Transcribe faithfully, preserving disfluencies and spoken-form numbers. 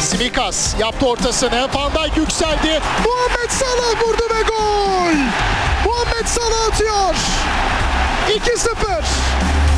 Simikas yaptı ortasını. Van Dijk yükseldi. Muhammed Salah vurdu ve gol. Muhammed Salah atıyor. iki sıfır.